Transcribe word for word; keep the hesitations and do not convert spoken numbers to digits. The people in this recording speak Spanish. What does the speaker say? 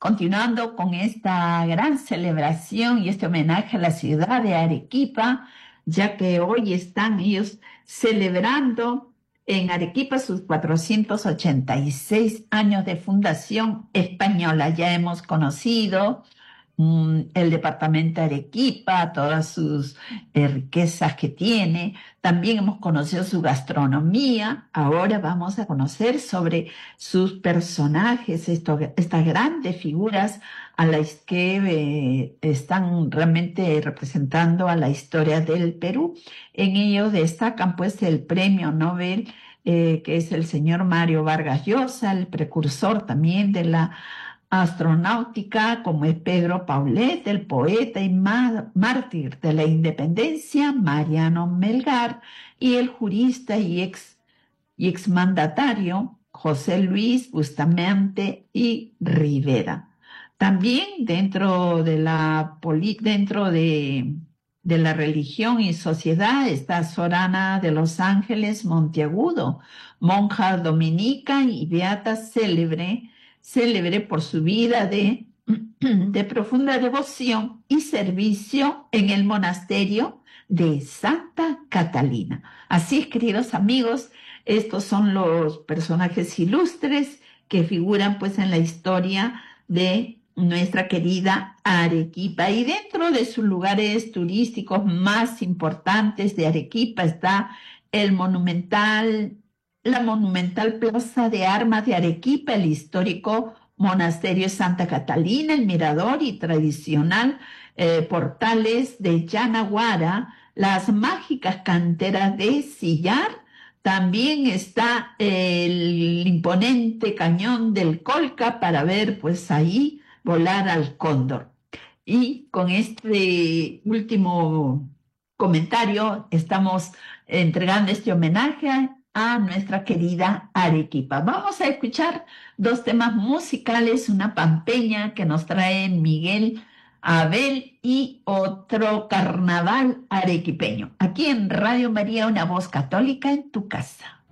continuando con esta gran celebración y este homenaje a la ciudad de Arequipa, ya que hoy están ellos celebrando en Arequipa sus cuatrocientos ochenta y seis años de fundación española. Ya hemos conocido mm, el departamento de Arequipa, todas sus eh, riquezas que tiene. También hemos conocido su gastronomía. Ahora vamos a conocer sobre sus personajes, esto- estas grandes figuras a las que eh, están realmente representando a la historia del Perú. En ello destacan pues el premio Nobel, eh, que es el señor Mario Vargas Llosa, el precursor también de la astronáutica, como es Pedro Paulet, el poeta y má- mártir de la independencia, Mariano Melgar, y el jurista y ex, y exmandatario José Luis Bustamante y Rivera. También dentro de la, poli- dentro de, de la religión y sociedad está Sorana de los Ángeles Monteagudo, monja dominica y beata célebre, célebre por su vida de, de profunda devoción y servicio en el monasterio de Santa Catalina. Así es, queridos amigos, estos son los personajes ilustres que figuran pues en la historia de nuestra querida Arequipa. Y dentro de sus lugares turísticos más importantes de Arequipa está el monumental, la monumental Plaza de Armas de Arequipa, el histórico monasterio Santa Catalina, el mirador y tradicional eh, portales de Yanaguara, las mágicas canteras de Sillar. También está el imponente cañón del Colca para ver pues ahí volar al cóndor. Y con este último comentario estamos entregando este homenaje a nuestra querida Arequipa. Vamos a escuchar dos temas musicales, una pampeña que nos trae Miguel Abel y otro carnaval arequipeño. Aquí en Radio María, una voz católica en tu casa.